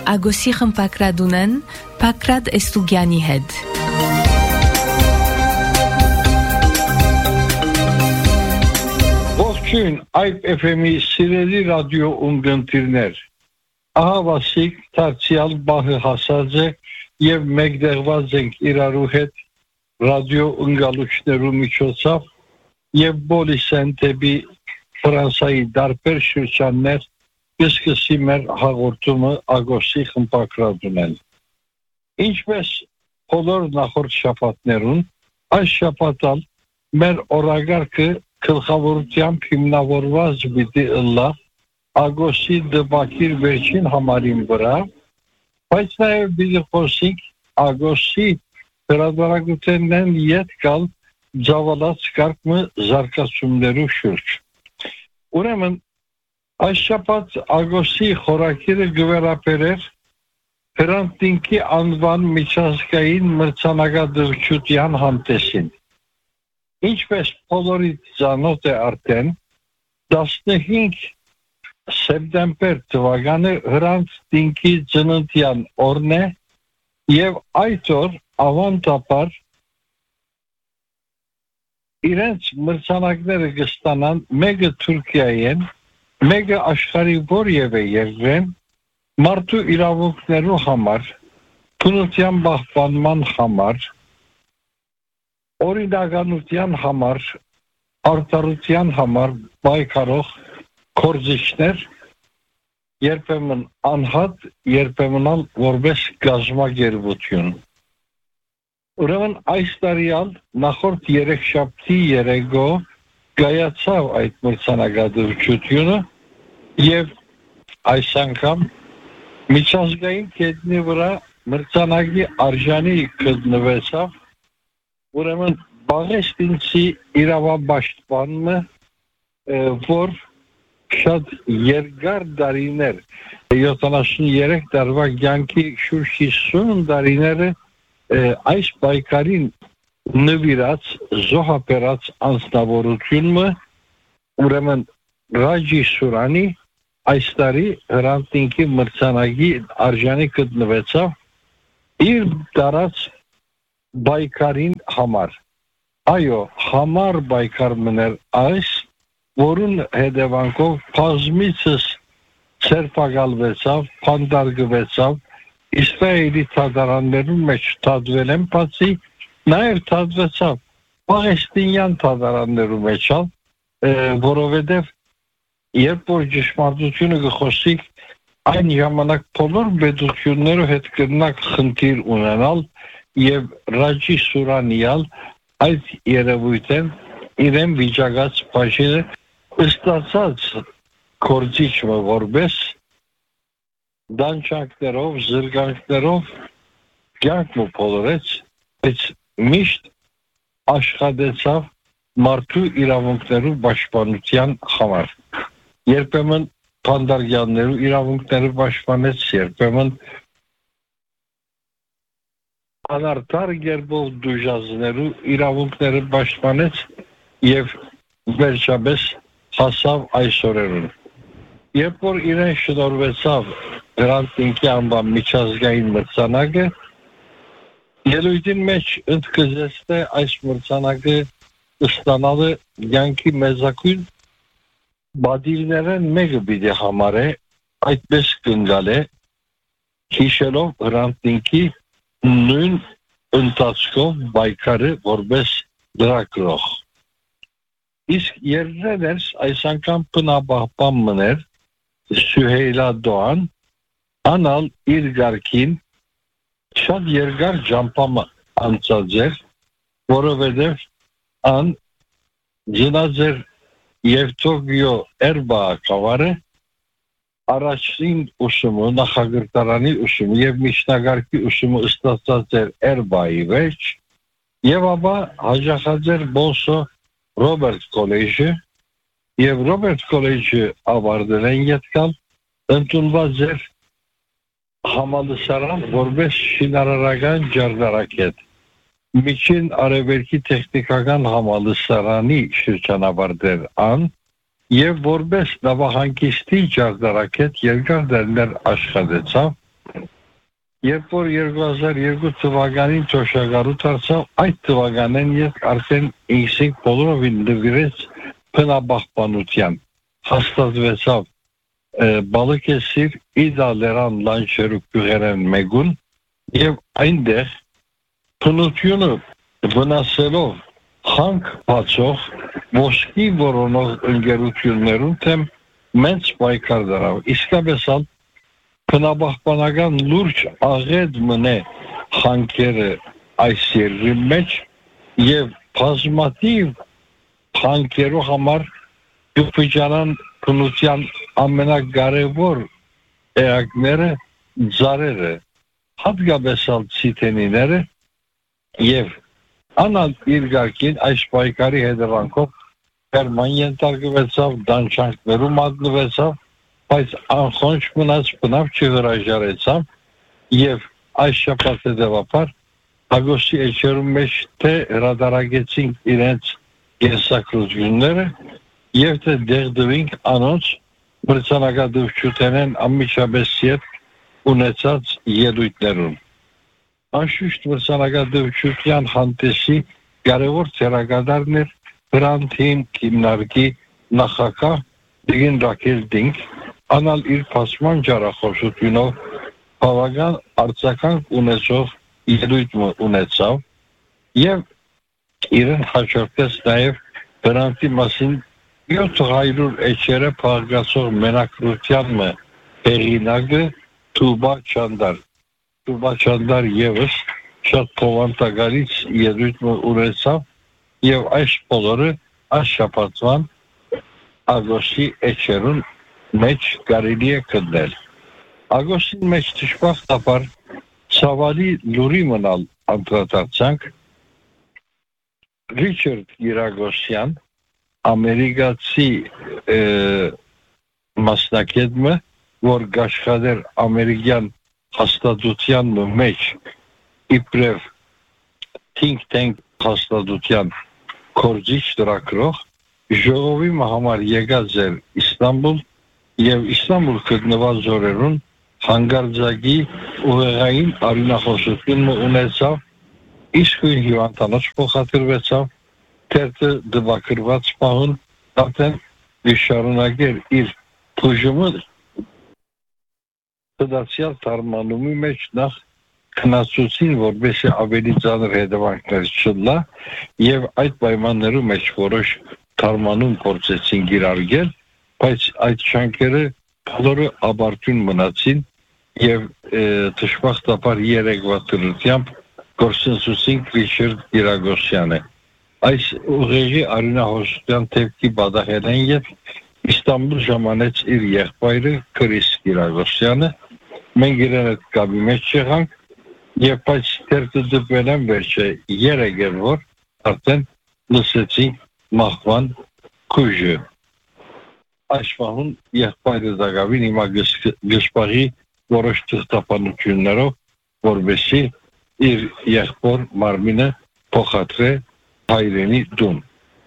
Ագոսի խմպակրադունեն Պակրադ Էստուգյանի հետ։ Ողջույն Այբ FM-ի սիրելի ռադիո ունգընտիրներ։ Ահա Վասիկ դարձյալ բահը հասած է եւ մեկտեղված ենք իրարու հետ ռադիո ընկալուչներու միջոցով եւ բոլիսեն դեպի Ֆրանսայի դարբեր շրջաններ կսկսի մեր հաղորդումը Ագոսի խմպակրադունեն։ Ինչպես բոլոր նախորդ շաբաթներուն, այս շաբաթալ մեր օրագարկը գլխավորությամբ հիմնավորված պիտի ըլլա Ագոսի դեպակիր վերջին համարին վրա, բայց նաև պիտի խոսենք Ագոսի հրադարագութենեն ետ կալ ձավալած կարգմը զարգացումներու շուրջ։ Ուրեմն այս շաբաթ Ագոսի խորակիրը գվերապերեր Հրանտինքի անվան միջազգային մրցանակադրության համտեսին։ Ինչպես բոլորիդ ծանոթ է արդեն, 15 սեպտեմբեր թվականը Հրանտինքի ծննդյան օրն է եւ այդ օր ավանդաբար իրենց մրցանակները կստանան մեկը Թուրքիայեն, մեկը աշխարհի որևէ երկրեն մարդու իրավունքներու համար, բնության պահպանման համար, օրինականության համար, արդարության համար պայքարող գործիչներ, երբեմն անհատ, երբեմն որպես գազམ་ագերբություն։ Ուրեմն այս տարիալ նախորդ 3 շաբթի երեգո գայացավ այդ մրցանակադրությունը եւ այս անգամ միջազգային կետնի վրա մրցանակի արժանի գտնվեցավ, ուրեմն Բաղեստինցի իրավապաշտպանը, որ շատ երկար տարիներ, 73 տարվա կյանքի շուրջ 50 տարիները այս պայքարին նվիրած զոհաբերած անձնավորությունը, ուրեմն Ռաջի Սուրանի այս տարի Հրանտինքի մրցանակի արժանի գտնվեցավ իր դարած պայքարին համար։ Այո, համար պայքար մներ այս, որուն հետևանքով բազմիցս ցերպակալվեցավ, փանդարգվեցավ, Իսրայելի թադարաններում մեջ թադվել են, բացի նաև թադվեցավ Պաղեստինյան թադարաններում մեջ, որովհետև երբ որ ճշմարտությունը կխոսիկ, այն ժամանակ բոլոր պետությունները հետ կրնակ խնդիր ունենալ եւ Ռաջի Սուրանիալ այդ երևույթեն իրեն վիճակած բաժինը ստացած կորձիչը որպես դանչանքներով, զրկանքներով կյանք մոլորեց, բայց միշտ աշխատեցավ մարդու իրավունքներու պաշտպանության համար։ Երբեմն փանդարգյաններու իրավունքները պաշտպանեց, երբեմն անարդար գերբով դուժազներու իրավունքները պաշտպանեց եւ վերջապես հասավ այս օրերուն։ Երբ որ իրեն շնորհվեցավ Հրանտինքի անվան միջազգային մրցանակը, ելույթին մեջ ընդգծեց թե այս մրցանակը ստանալը յանքի մեծակույն բադիլներեն մեկը պիտի համարե, այդպես կնգալ է, հիշելով Հրանտինքի նույն ընթացքով պայքարը որպես լրագրող։ Իսկ երրերս այս անգամ բնապահպան մներ Սուհեյլա Դոան անալ իր գարքին շատ երկար ճամփա անցած էր, որովհետև ան գնաց էր Եվտոգիո Էրբակավարը առաջին ուսումը, նախագահարանի ուսումը եւ միջնագարքի ուսումը ստացած էր Էրբայի մեջ եւ ապա հաջախած էր Բոսո Ռոբերտ կոլեջը եւ Ռոբերտ կոլեջը ավարտել են յետքալ ընդունված էր համալսարան որպես շինարարական ջարդարակետ միջին արևելքի տեխնիկական համալսարանի շրջանավարտեր ան եւ որպես նավահանգիստի ջարդարակետ երկար դարներ աշխատեցավ Երբ որ 2002 թվականին ճոշակառու դարձավ, այդ թվականին ես արդեն ինքսին բոլորովին նվիրեց բնապահպանության, հաստատվեցավ Բալыкesir İdaleran Lançeruk Güheren Megun եւ այնտեղ փնությունը վնասելով հանք բացող ոսկի որոնող ընկերություններուն թեմ մենց պայքար դրավ իսկապես բնապահպանական լուրջ աղետ մնե հանքերը այս երկրի մեջ եւ բազմաթիվ հանքերու համար դուպիջանան փնության ամենակարևոր էակները ծառերը հատկապես ցիտենիները եւ անալ իրգարկին այս պայքարի հետևանքով Գերման ենթարկվեցավ դանչանքներու մատնվեցավ բայց անխոնջ մնաց բնավ չհրաժարեցավ եւ այս շաբաթ հետևաբար Ագոստի էջերում մեջ թե հրադարագեցին իրենց կենսակրությունները եւ թե դեղդվինք անոնց մրցանակադուշչութենեն ամիջապես ետ ունեցած ելույթներուն անշուշտ մրցանակադուշչության հանդեսի կարևոր ցերագադարներ Հրանտին Կիմնարկի նախակահ Դիգին Ռակել Դինք անալ իր փասման ջարախոսությունով բավական արձագանք ունեցող ելույթ ունեցավ եւ իրեն հաջորդեց նաեւ Հրանտի մասին 700 էջերը փաղկացող մենակրության հեղինակը Թուբա Չանդար եւս շատ փոխանցագարից ելույթ ունեցավ եւ այս բոլորը այս շաբաթվան ագոստի էջերուն մեջ կարելի է գտնել ագոստի մեջ դժբախտաբար ցավալի լուրի մնալ անդրադարձանք Ռիչարդ Գիրագոսյան ամերիկացի մասնակետը որ գաշխատեր ամերիկյան հաստատության մեջ իբրև think tank հաստատության կորձիչ դրակրող ժողովի համար եկած էր Իստանբուլ եւ Իստանբուլ գտնված օրերուն հանգարձակի ուղեղային արյունախոսություն ունեցավ իսկ հիվանդանոց փոխադրվեցավ Տերտը դվակրված պահուն արդեն շարունակեր իր փուժումը դասյալ թարմանումի մեջ նախ քննացուցին որպեսզի ավելի ծանր հետևանքներ չլա եւ այդ պայմաններում մեջ որոշ թարմանում կորցեցին գիրարգել բայց այդ շանքերը բոլորը աբարտուն մնացին եւ դժբախտաբար երեկվա դրությամբ կորսեցին Ռիչարդ Գիրագոսյանը այս ուղեղի արյունահոսության թեփքի բադահենեն եւ Իստանբուլ ժամանեց իր եղբայրը Քրիս Գիրագոսյանը մենք իրեն այդ կապի մեջ եղանք եւ բայց դերտը դեպելան վերջը երեգեր որ արդեն լսեցին մահվան քուժը աշխվան եղբայրը դակավին հիմա գշպարի որոշ թղթապանություններով որբեսի իր եղբոր մարմինը փոխադրե հայրենի դուն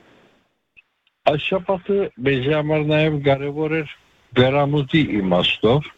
այս շաբաթը մեզ համար նաև կարևոր էր վերամուտի իմաստով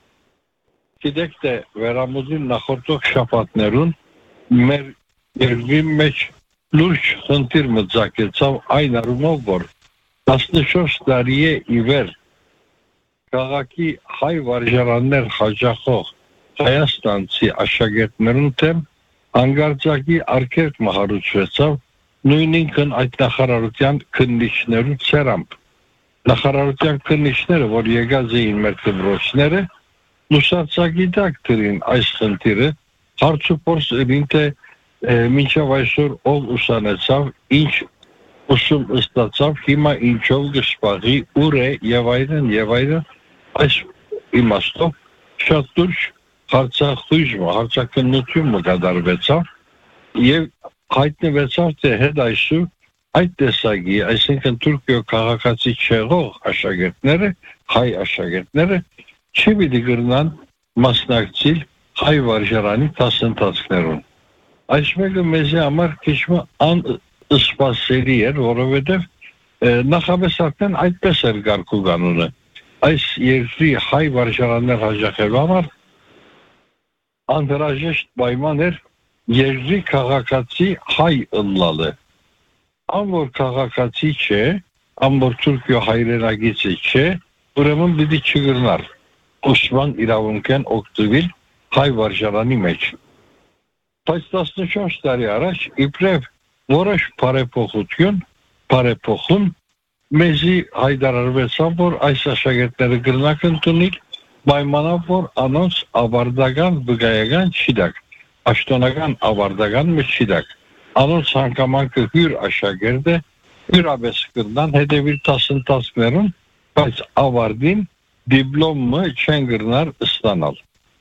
գիտեք թե վերամուտի նախորդող շաբաթներուն մեր երկրի մեջ լուրջ խնդիր մտածեցավ այն առումով որ 14 տարի է ի վեր քաղաքի հայ վարժարաններ հաջախող հայաստանցի աշակերտներուն թեմ անգարձակի արգելք մահարուցվեցավ նույնինքն այդ նախարարության քննիչներու ցերամբ նախարարության քննիչները որ եկած էին մեր դպրոցները լուսացագիտակ դրին այս խնդիրը հարցուփորձ էին թե մինչև այսօր ով ուսանեցավ ինչ ուսում ստացավ հիմա ինչով գշպարի ուր է եւ այլն այս իմաստով շատ դուրս հարցակնություն կատարվեցավ եւ հայտնվեցավ թե հետ այսօր այդ տեսակի այսինքն Թուրքիո քաղաքացի չեղող աշակերտները հայ աշակերտները չի պիտի գրնան մասնակցել հայ վարժարանի դասընթացներուն այս մեկը մեզ համար քիչ անսպասելի էր որովհետեւ նախապես արդեն այդպես էր գարկու կանոնը այս երկրի հայ վարժարաններ հաջողելու համար անհրաժեշտ պայման էր երկրի քաղաքացի հայ ըլլալը։ Անոր քաղաքացի չէ, անոր Թուրքիո հայրենագիցը չէ, ուրեմն պիտի չգրնար ուսման իրավունքեն օգտվել հայ վարժարանի մեջ։ Բայց 14 տարի առաջ իբրև որոշ բարեփոխում մեզի հայտարարվեցավ, որ այս աշակերտները գրնակ ընդունել, պայմանով որ անոնց ավարտական վկայական չդակ, աշտոնական ավարտական մեջ չդակ։ Անոնց հանգամանքը հյուր աշակերտ է, հյուրաբես կրնան հետևիլ տասնտասներուն, բայց ավարտին դիպլոմը չեն գրնար ստանալ։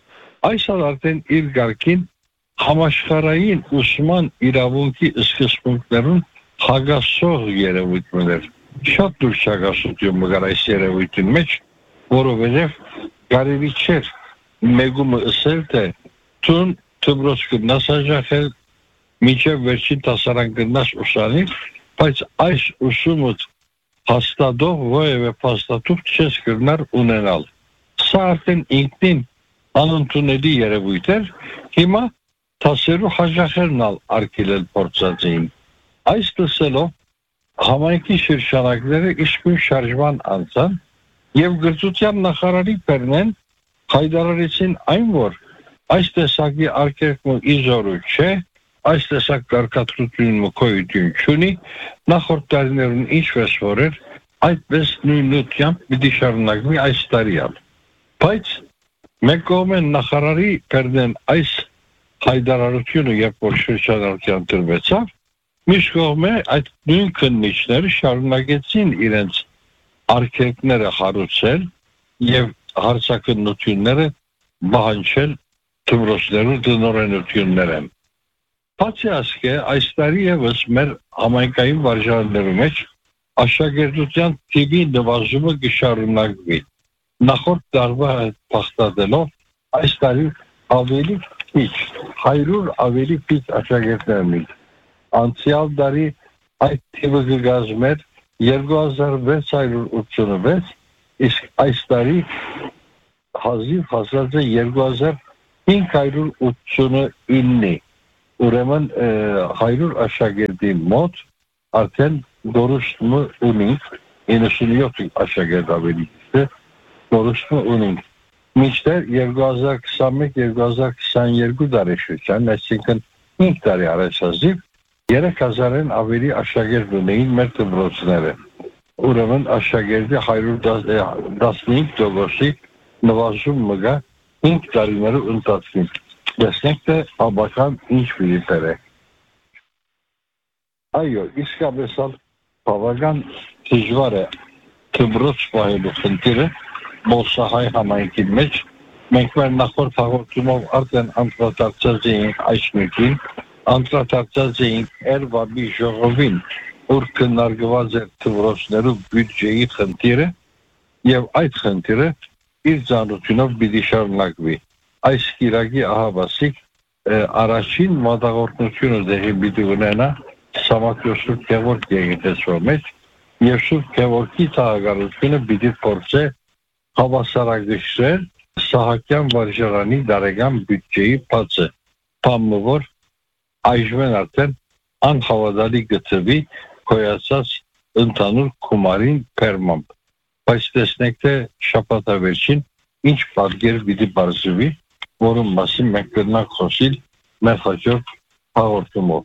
Այս արդեն իր գարկին համաշխարհային ուսման իրավունքի սկզբունքներուն հագասող երևույթներ էր։ Շատ դուր չագասություն մգար այս երևույթին մեջ, որովհետև կարելի չէր մեգումը ասել, թե տուն Թբրոց գնաս աջախել, միջև վերջին տասարան գնաս ուսանիլ, բայց այս ուսումըց հաստատող ովևէ փաստաթուղթ չես կրնար ունենալ։ Սա արդեն ինքնին անընդունելի երևույթ էր, հիմա տասերու հաջախելնալ արգելել փորձածին։ Այս լսելով համայնքի շրջանակները իսկույն շարժման անցան եւ գրծության նախարարի պերնեն հայտարարեցին այն, որ այս տեսակի արգելքը իզորու չէ, այս տեսակ կարգադրությունը գոյություն չունի, նախորդ տարիներուն ինչպես որ էր, այդպես նույնությամբ պիտի շարունակվի այս տարիալ։ Բայց մեկ կողմեն նախարարի պերնեն այս հայտարարությունը երբ որ շրջանառության տրվեցավ, մյուս կողմեն այդ նույն քննիչները շարունակեցին իրենց արգելքները հարուցել եւ հարցակնությունները բանջել դպրոցներու դնորենություններեն։ Բացի ասկե, այս տարի եւս մեր համայնքային վարժարաններու մեջ աշակերտության թիվի նվազումը կշարունակվի։ Նախորդ տարվա փաստաթելով այս տարի ավելի քիչ 100 ավելի քիչ աշակերտներ ունի։ Անցյալ տարի այդ թիվը կգազմեր 2686, իսկ այս տարի հազիվ հասած է 2589-ի։ Ուրեմն 100 աշակերտի մոտ արդեն դորոշումը ունենք, 97 աշակերտ ավելի դորոշումը ունենք։ Մինչդեռ 2021-2022 տարեշրջան, այսինքն 5 տարի առաջ հազիվ 3000-ն ավելի աշակերտ ունեին մեր դպրոցները։ Ուրեմն աշակերտի 115%-ի նվազումը կա 5 տարիներու ընթացքում։ Տեսնենք, թեաբական ինչ վիպեր է։ Այո, իսկապես բավական դժվար է դպրոց պահելու խնդիրը Մոսահայ համայնքի մեջ։ Մենք մեր նախորդ հաղորդումով արդեն անդրադարձած էինք այս նույնին, անդրադարձած էինք Էրվաբի ժողովին, որ քննարկված էր դպրոցներու բյուջեի խնդիրը, եւ այդ խնդիրը իր ծանոթությունով պիտի շարունակվի։ Այս կիրակի ահավասիկ առաջին մատաղորդությունը դեղի պիտի ունենա Սամաքյո Սուրբ Գևորգ եկեղեցու մեջ, եւ Սուրբ Գևորգի թագավորությունը պիտի փորձե հավասարակշռել Սահակյան վարժարանի դարեկան բյուջեի բացը, բանը որ այժմ արդեն անհավատալի գծվի կոյացած ընդհանուր գումարին փերմամբ։ Բայց տեսնենք, թե շաբաթավերջին ինչ պատկեր պիտի բարձվի, որում մասին մենք կգնանք խոսիլ մեր հաջորդ հաղորդումով։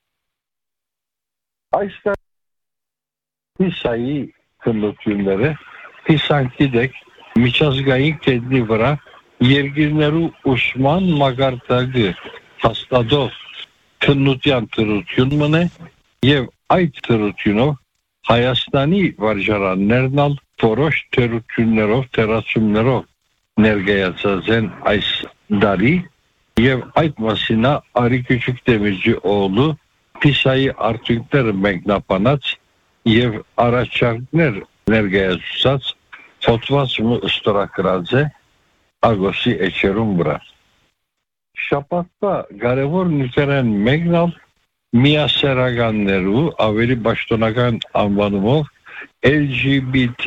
Այստեղ Պիսայի քննությունները, Պիսան գիտեք, միջազգային կետնի վրա երկիրներու ուսման մակարդակը հաստատող քննության թրություն մնե եւ այդ թրությունով Հայաստանի վարժարաններն ալ որոշ թերություններով, թերացումներով ներկայացած են այս դարի եւ այդ մասինա Արի Քուչուկ Դեմիրճի օղլու Պիսայի արդյունքները մեկնաբանած եւ առաջարկներ ներկայացած հոդվածը ստորագրած է ագոստի էջերում վրա։ Շաբաթվա կարևոր նյութերեն մեկն ալ միասեռականներու ավելի պաշտոնական անվանումով LGBT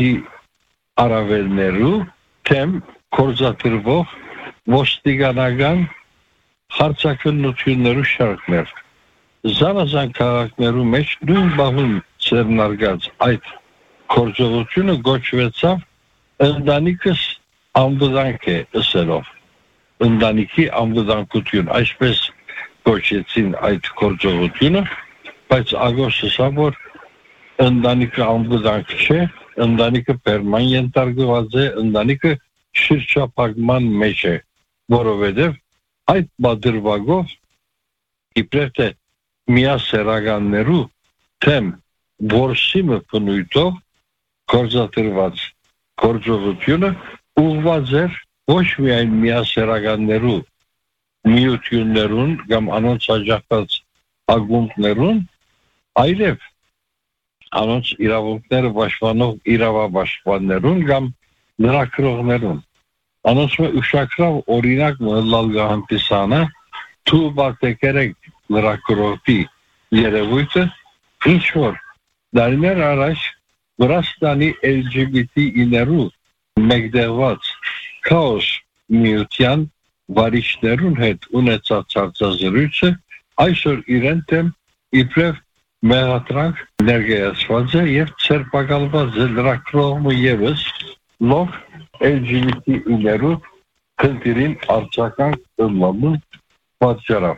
առավելներու թեմ կորզատրվող ոստիկանական հարցակնություններու շարքներ։ Զանազան քաղաքներու մեջ նույն բահուն ծերնարգած այդ գործողությունը գոչվեցավ ընտանիքս անվտանգ է ըսելով։ Ընտանիքի անվտանգություն, այսպես գոչեցին այդ գործողությունը, բայց ագոստոսը որ ընտանիքը անվտանգ չէ, ընտանիքը պերման ենթարկված է, ընտանիքը շրջափակման մեջ է, որովհետև այդ բادرվագով իբրև թե միասեռականներու թեմ որսիմը բնույթով գործադրված գործողությունը ուղղված էր ոչ միայն միասեռականներու միություններուն կամ անոնց աջակցած ակումբներուն, այլև անոնց իրավունքները պաշտպանող իրավապաշտպաններուն կամ լրագրողներուն։ Անոնց ուշագրավ օրինակ մըլլալգա հանդիսանը թու բատեկերեք լրագրողի երևույթը, ինչ որ դարիներ առաջ Վրաստանի LGBT-իներու մեկդեղված քաոս միության վարիչներուն հետ ունեցած հարցազրույցը այսօր իրեն դեմ իբրև մեղադրանք ներկայացված է եւ ցերպակալված է լրագրողը եւս լող LGBT-իներու քննին արցական ըմբամուն պատճառով։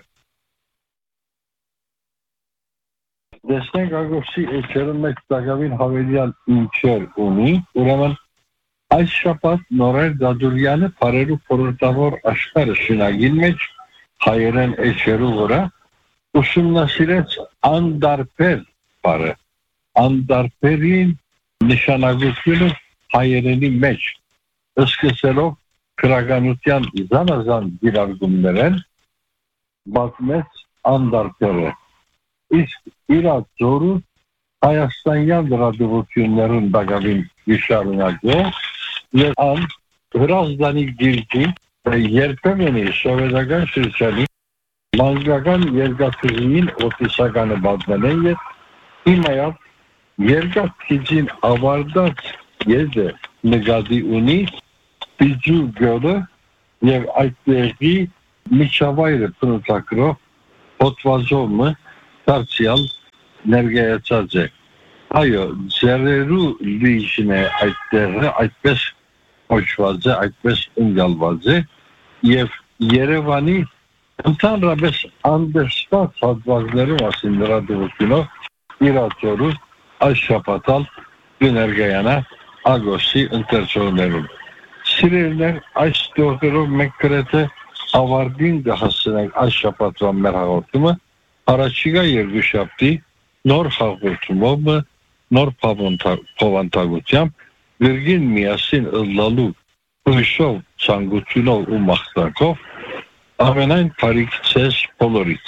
Դեսնենք ագոստի 31 տակավին հավելյալ ինչեր ունի, ուրեմն այս շաբաթ Նորայր Դադուրյանը բարերու խորհրդավոր աշխարհը շնագին մեջ հայերեն էջերու վրա ուսումնասիրեց անդարբեր բարը, անդարբերին նշանակությունը հայերենի մեջ, ըսկսելով քրագանության զանազան դիրարգումներեն բացմեց անդարբերը։ Իսկ իրաց զորու հայաստանյան լրատվություններուն դակավին վիշարունակող եւ ան Հրազդանի գիրքի երբեմն սովետական շրջանի մանկական երկաթուղին օֆիսականը բազմեն եւ իմայավ երկաթքիջին ավարտած եզը նկատի ունի Պիջու գյոլը եւ այդտեղի միջավայրը փնոթակրող հոտվազոմը դարձյալ ներկայացած է։ Այո, ձերերու լիժն է այդտեղը, այդպես կոչված է, այդպես ընկալված է եւ Երևանի ընդհանրապես անդերստատ հատվածներում ասին լրատվությունով իրացորու այս շաբաթալ կներկայանա ագոստի ընթերցողներում։ Սիրելիներ, այս տողերով մենք գրեթե ավարտին կհասցնենք այս շաբաթվա մեր հաղորդումը, առաջիկա երկուշաբթի նոր հաղորդումով, նոր փոխանցությամբ գրգին միասին ըլլալու հույսով, ցանկությունով ու մաղթանքով ամենայն բարիք ցես բոլորից։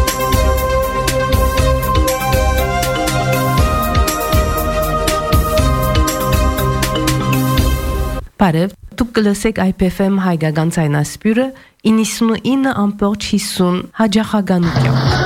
Բարև, դուք կլսեք IPFM հայկական ցայնասպյուրը 99.50 հաջախականությամբ։